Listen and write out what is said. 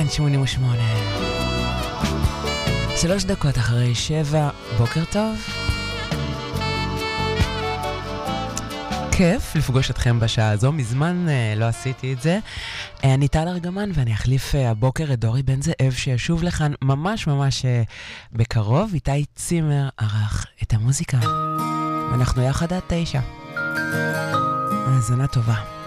כאן 88. 3 דקות אחרי 7, בוקר טוב. כיף לפגוש אתכם בשעה הזו, מזמן לא עשיתי את זה. אני טל ארגמן ואני אחליף הבוקר את דורי בן זאב שישוב לכאן ממש בקרוב. איתי צימר ערך את המוזיקה. ואנחנו יחד עד 9. האזנה טובה.